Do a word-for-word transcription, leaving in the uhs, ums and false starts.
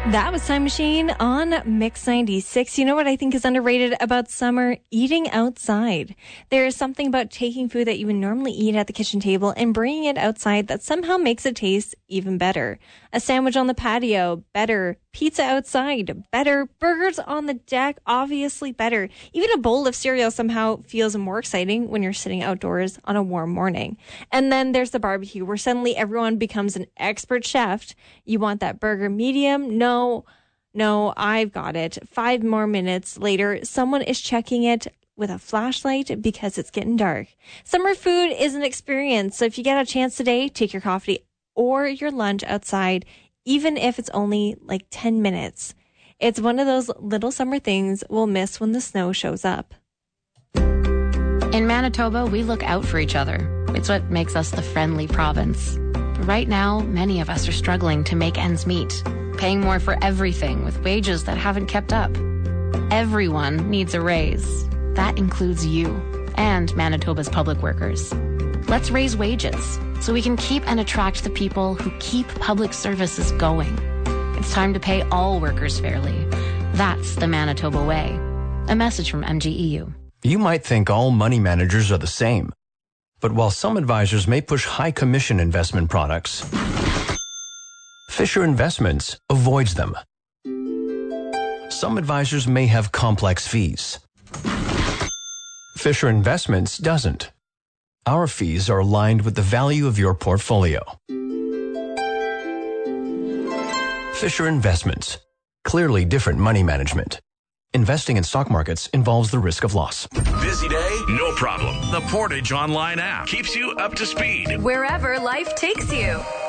That was Time Machine on Mix ninety-six. You know what I think is underrated about summer? Eating outside. There is something about taking food that you would normally eat at the kitchen table and bringing it outside that somehow makes it taste even better. A sandwich on the patio, better. Pizza outside, better. Burgers on the deck, obviously better. Even a bowl of cereal somehow feels more exciting when you're sitting outdoors on a warm morning. And then there's the barbecue, where suddenly everyone becomes an expert chef. You want that burger medium? No, no, I've got it. Five more minutes later, someone is checking it with a flashlight because it's getting dark. Summer food is an experience. So if you get a chance today, take your coffee or your lunch outside, even if it's only like ten minutes. It's one of those little summer things we'll miss when the snow shows up. In Manitoba, we look out for each other. It's what makes us the friendly province. But right now, many of us are struggling to make ends meet, paying more for everything with wages that haven't kept up. Everyone needs a raise. That includes you and Manitoba's public workers. Let's raise wages so we can keep and attract the people who keep public services going. It's time to pay all workers fairly. That's the Manitoba way. A message from M G E U. You might think all money managers are the same. But while some advisors may push high commission investment products, Fisher Investments avoids them. Some advisors may have complex fees. Fisher Investments doesn't. Our fees are aligned with the value of your portfolio. Fisher Investments. Clearly different money management. Investing in stock markets involves the risk of loss. Busy day? No problem. The Portage Online app keeps you up to speed wherever life takes you.